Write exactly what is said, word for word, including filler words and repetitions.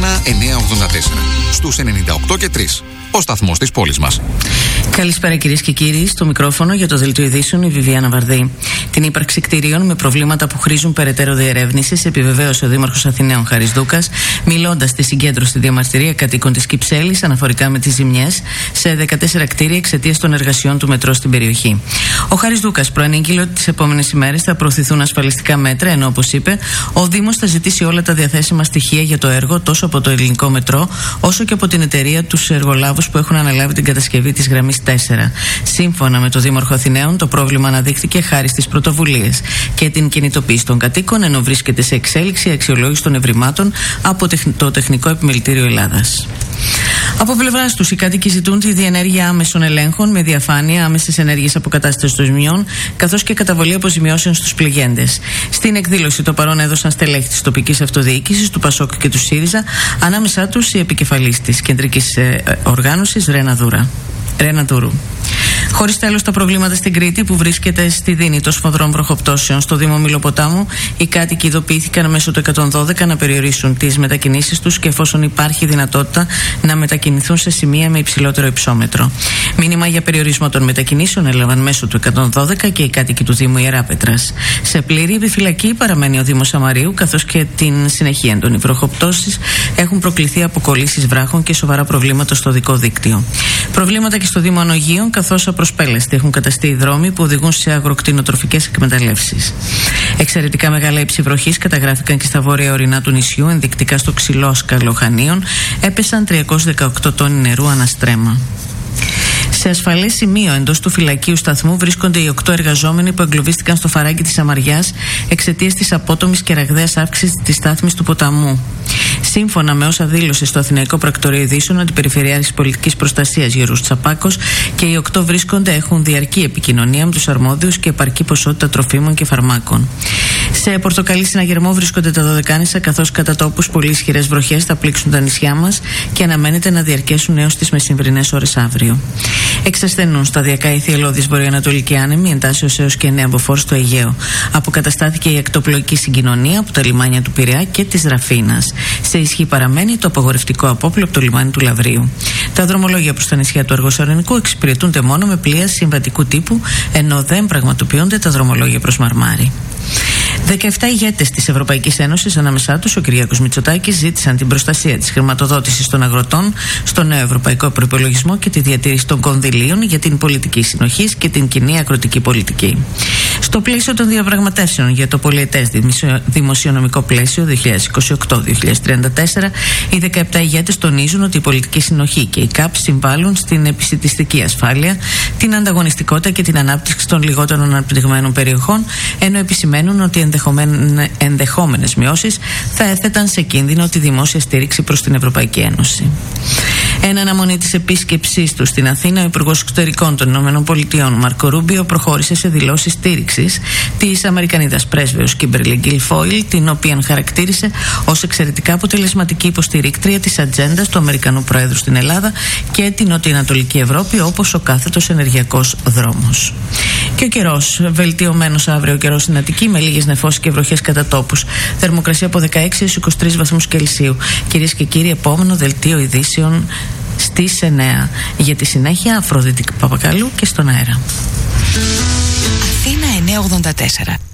ένα εννιά ογδόντα τέσσερα. Στους ενενήντα οκτώ και τρία. Ο σταθμός της πόλης μας. Καλησπέρα κυρίες και κύριοι. Στο μικρόφωνο για το Δελτίο Ειδήσεων η Βιβιάνα Βαρδή. Την ύπαρξη κτηρίων με προβλήματα που χρήζουν περαιτέρω διερεύνησης επιβεβαίωσε ο Δήμαρχος Αθηναίων Χάρης Δούκας, μιλώντας στη συγκέντρωση διαμαρτυρία κατοίκων της Κυψέλης αναφορικά με τις ζημιές σε δεκατέσσερα κτίρια εξαιτίας των εργασιών του μετρό στην περιοχή. Ο Χάρης Δούκας προανήγγειλε ότι τις επόμενες ημέρες θα προωθηθούν ασφαλιστικά μέτρα, ενώ όπως είπε, ο Δήμος θα ζητήσει όλα τα διαθέσιμα στοιχεία για το έργο τόσο από το ελληνικό μετρό όσο και από την εταιρεία τους εργολάβους που έχουν αναλάβει την κατασκευή της γραμμής τέσσερα. Σύμφωνα με το Δήμαρχο Αθηναίων, το πρόβλημα αναδείχθηκε χάρη στις πρωτοβουλίες και την κινητοποίηση των κατοίκων, ενώ βρίσκεται σε εξέλιξη η αξιολόγηση των ευρημάτων από το Τεχνικό Επιμελητήριο Ελλάδας. Από πλευράς τους, οι κάτοικοι ζητούν τη διενέργεια άμεσων ελέγχων με διαφάνεια, άμεσες ενέργειες αποκατάστασης των ζημιών, καθώς και καταβολή αποζημιώσεων στους πληγέντες. Στην εκδήλωση, το παρόν έδωσαν στελέχη της τοπικής αυτοδιοίκησης, του Πασόκ και του ΣΥΡΙΖΑ, ανάμεσά τους η επικεφαλής της κεντρικής ε, οργάνωσης Ρένα Δούρα. Ρένα Δούρου. Χωρίς τέλος τα προβλήματα στην Κρήτη που βρίσκεται στη δίνη των σφοδρών βροχοπτώσεων στο Δήμο Μηλοποτάμου, οι κάτοικοι ειδοποιήθηκαν μέσω του εκατόν δώδεκα να περιορίσουν τις μετακινήσεις τους και εφόσον υπάρχει δυνατότητα να μετακινηθούν σε σημεία με υψηλότερο υψόμετρο. Μήνυμα για περιορισμό των μετακινήσεων έλαβαν μέσω του εκατόν δώδεκα και οι κάτοικοι του Δήμου Ιεράπετρας. Σε πλήρη επιφυλακή παραμένει ο Δήμος Σαμαρίου, καθώς και την συνεχή έντονη βροχοπτώσεις έχουν προκληθεί αποκολλήσεις βράχων και σοβαρά προβλήματα στο οδικό δίκτυο. Προβλήματα και στο Δήμο Ανογείων, καθώς απροσπέλαστοι έχουν καταστεί οι δρόμοι που οδηγούν σε αγροκτηνοτροφικές εκμεταλλεύσεις. Εξαιρετικά μεγάλα ύψη βροχής καταγράφηκαν και στα βόρεια ορεινά του νησιού, ενδεικτικά στο Ξυλόσκαλο Χανίων έπεσαν τριακόσιοι δεκαοκτώ τόνοι νερού αναστρέμα. Σε ασφαλές σημείο εντός του φυλακίου σταθμού βρίσκονται οι οκτώ εργαζόμενοι που εγκλωβίστηκαν στο φαράγγι της Σαμαριάς εξαιτίας της απότομης και ραγδαίας αύξησης της στάθμης του ποταμού. Σύμφωνα με όσα δήλωσε στο Αθηναϊκό Πρακτορείο Ειδήσεων, ο Αντιπεριφερειάρχης Πολιτικής Προστασίας Γιώργος Τσαπάκος και οι οκτώ βρίσκονται έχουν διαρκή επικοινωνία με τους αρμόδιους και επαρκή ποσότητα τροφίμων και φαρμάκων. Σε πορτοκαλί συναγερμό βρίσκονται τα Δωδεκάνησα, καθώς κατά τόπους πολύ ισχυρές βροχές θα πλήξουν τα νησιά μας και αναμένεται να διαρκέσουν έως τις μεσημβρινές ώρες αύριο. Εξασθενούν σταδιακά οι θυελλώδεις βορειοανατολικοί άνεμοι, εντάσσεως έως και νέα μποφόρ στο Αιγαίο. Αποκαταστάθηκε η ακτοπλοϊκή συγκοινωνία από τα λιμάνια του Πειραιά και της Ραφίνας. Σε ισχύ παραμένει το απαγορευτικό απόπλαιο από το λιμάνι του Λαβρίου. Τα δρομολόγια προς τα νησιά του Αργοσαρονικού εξυπηρετούνται μόνο με πλοία συμβατικού τύπου, ενώ δεν πραγματοποιούνται τα δρομολόγια προς Μαρμάρι. δεκαεπτά ηγέτες της Ευρωπαϊκής Ένωσης, ανάμεσά τους ο Κυριάκος Μητσοτάκης, ζήτησαν την προστασία της χρηματοδότησης των αγροτών στο νέο ευρωπαϊκό προϋπολογισμό και τη διατήρηση των κονδυλίων για την πολιτική συνοχής και την κοινή αγροτική πολιτική. Στο πλαίσιο των διαπραγματεύσεων για το πολιετές δημοσιονομικό πλαίσιο δύο χιλιάδες είκοσι οκτώ με δύο χιλιάδες τριάντα τέσσερα, οι δεκαεπτά ηγέτες τονίζουν ότι η πολιτική συνοχή και η ΚΑΠ συμβάλλουν στην επισιτιστική ασφάλεια, την ανταγωνιστικότητα και την ανάπτυξη των λιγότερων αναπτυγμένων περιοχών, ενώ επισημαίνουν ότι ενδεχόμενες μειώσεις θα έθεταν σε κίνδυνο τη δημόσια στήριξη προς την Ευρωπαϊκή Ένωση. Εν αναμονή της επίσκεψής του στην Αθήνα, ο Υπουργός Εξωτερικών των ΗΠΑ, Μάρκο Ρούμπιο, προχώρησε σε δηλώσεις στήριξης της Αμερικανίδας πρέσβεως Κίμπερλι Γκίλφόιλ, την οποία χαρακτήρισε ως εξαιρετικά αποτελεσματική υποστηρίκτρια της ατζέντας του Αμερικανού Προέδρου στην Ελλάδα και την Νοτιοανατολική Ευρώπη, όπως ο κάθετος ενεργειακός δρόμος. Και ο καιρός, βελτιωμένος αύριο ο καιρός στην Αττική με λίγες νεφώσεις και βροχές κατά τόπους. Θερμοκρασία από δεκαέξι έως είκοσι τρεις βαθμούς Κελσίου. Κυρίες και κύριοι, επόμενο δελτίο ειδήσεων στις εννιά. Για τη συνέχεια, Αφροδίτη Παπακαλού και στον αέρα. Αθήνα εννιακόσια ογδόντα τέσσερα.